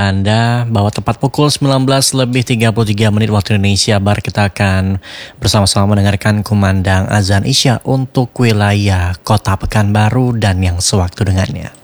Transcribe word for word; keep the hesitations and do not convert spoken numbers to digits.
Anda bahwa tepat pukul sembilan belas lebih tiga puluh tiga menit waktu Indonesia Barat kita akan bersama-sama mendengarkan kumandang azan Isya untuk wilayah Kota Pekanbaru dan yang sewaktu dengannya.